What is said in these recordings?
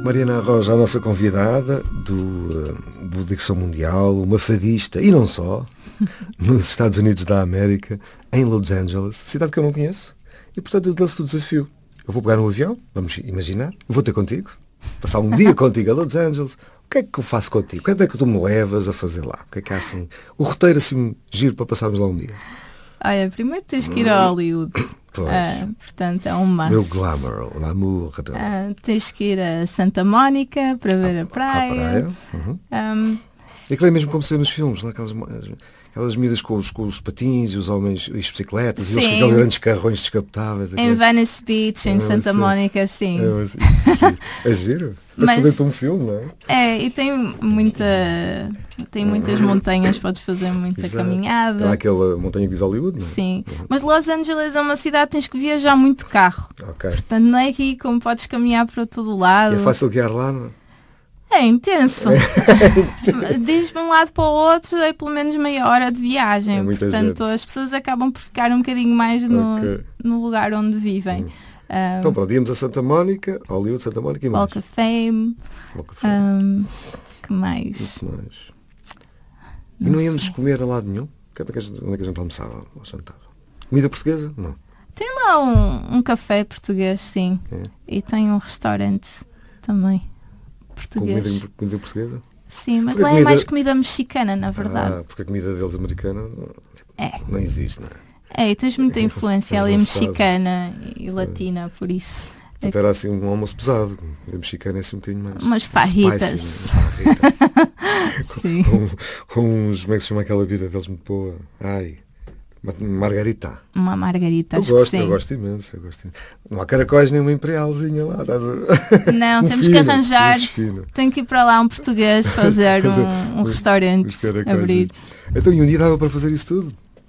Mariana Roja, a nossa convidada do Dicção Mundial, uma fadista, e não só, nos Estados Unidos da América, em Los Angeles, cidade que eu não conheço, e portanto eu lanço-te o desafio. Eu vou pegar um avião, vamos imaginar, vou ter contigo, passar um dia contigo a Los Angeles. O que é que eu faço contigo? O que é que tu me levas a fazer lá? O que é que há assim? O roteiro assim giro para passarmos lá um dia. Olha, primeiro tens que ir a Hollywood. Portanto, é um must. Meu glamour. Tens que ir a Santa Mónica para ver a praia. Uhum. Aquilo é mesmo como se vê nos filmes, lá, aquelas miúdas com os patins e os homens e as bicicletas. Sim. E eles com aqueles grandes carrões descapotáveis. Em Venice Beach, em Santa Mónica, sim. É giro. Parece dentro de um filme, não é? É, e tem muitas montanhas, podes fazer muita caminhada. Há aquela montanha que diz Hollywood, não é? Sim, mas Los Angeles é uma cidade que tens que viajar muito de carro. Okay. Portanto, não é aqui como podes caminhar para todo lado. E é fácil guiar lá, não é? É intenso. Diz-me um lado para o outro, é pelo menos meia hora de viagem. Portanto, as pessoas acabam por ficar um bocadinho mais no lugar onde vivem. Então pronto, íamos a Santa Mónica, Hollywood, Santa Mónica e mais. Walk of Fame. Que mais? Muito mais. E não íamos comer a lado nenhum? Onde é que a gente almoçava ou jantava? Comida portuguesa? Não. Tem lá um café português, sim. É. E tem um restaurante também português. Com comida portuguesa? Sim, mas lá é mais comida mexicana, na verdade. Porque a comida deles americana não existe, não é? É, e tens muita influência ali mexicana e latina, por isso. Portanto, era assim um almoço pesado. A mexicana é assim um bocadinho mais... Umas farritas. Sim. Com uns... Como é que se chama aquela bebida deles muito boa? Margarita. Uma margarita, eu gosto imenso. Não há caracóis nem uma imperialzinha lá. Não, temos que arranjar. Tem que ir para lá um português fazer um restaurante, abrir. Então, e um dia dava para fazer isso tudo?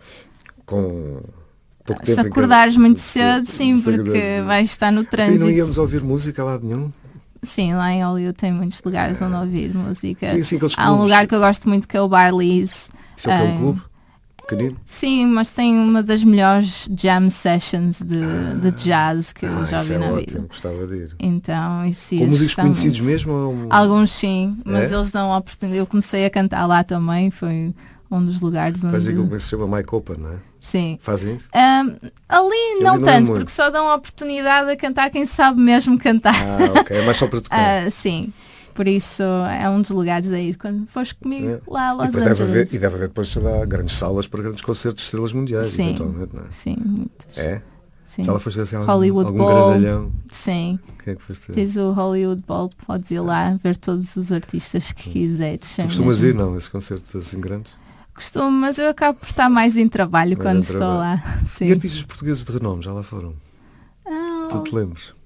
Com pouco tempo. Se acordares muito cedo, sim, porque vais estar no trânsito. Então, e não íamos ouvir música lá de nenhum? Sim, lá em Hollywood tem muitos lugares onde ouvir música. Assim, há um lugar que eu gosto muito que é o Barley's. Isso é um clube? Pequenino? Sim, mas tem uma das melhores jam sessions de jazz que eu já vi na vida. Gostava de ir. Então, isso com músicos conhecidos mesmo? Ou... Alguns sim, mas eles dão a oportunidade. Eu comecei a cantar lá também, foi um dos lugares onde... Faz aquilo que se chama Mike Open, não é? Sim. Fazem isso? Ali não tanto, porque só dão a oportunidade a cantar quem sabe mesmo cantar. Ok, é mais só para tocar. Sim. Por isso é um dos lugares a ir quando fores comigo lá a Los Angeles. E deve haver depois grandes salas para grandes concertos de estrelas mundiais, sim, eventualmente, não é? Sim, muitos. É? Sim. Já lá foste assim Hollywood algum Bowl. grandalhão? Sim. Quem é que foste? Tens o Hollywood Bowl, podes ir lá ver todos os artistas que quiseres. Tu costumas ir, não? Esses concertos assim grandes? Costumo, mas eu acabo por estar mais em trabalho quando estou lá. Sim. E artistas portugueses de renome já lá foram? Tu te lembras?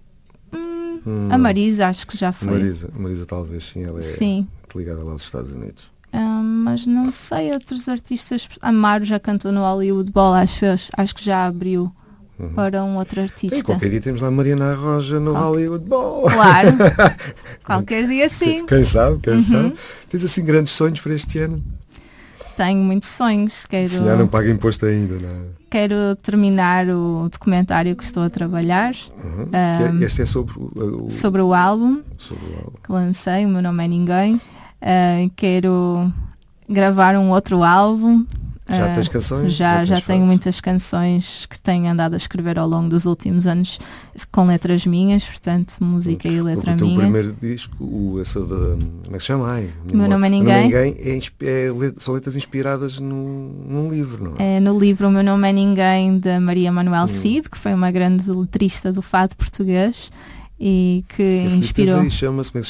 A Marisa acho que já foi. A Marisa talvez, sim, ela é ligada lá aos Estados Unidos. Mas não sei outros artistas. A Maro já cantou no Hollywood Bowl, acho que já abriu para um outro artista. E qualquer dia temos lá a Mariana Roja no Hollywood Bowl. Claro, qualquer dia sim. Quem sabe. Tens assim grandes sonhos para este ano? Tenho muitos sonhos. Se já não paga imposto ainda, não é? Quero terminar o documentário que estou a trabalhar. Este é sobre o álbum que lancei, O Meu Nome é Ninguém. Quero gravar um outro álbum. Já tens canções? Já tenho muitas canções que tenho andado a escrever ao longo dos últimos anos com letras minhas, portanto, música e letra minha. O primeiro disco, como é que se chama? Meu Nome é Ninguém. São letras inspiradas num livro, não é? No livro O Meu Nome é Ninguém, da Maria Manuel Cid, que foi uma grande letrista do fado português e que inspirou. Chama-se, como é que se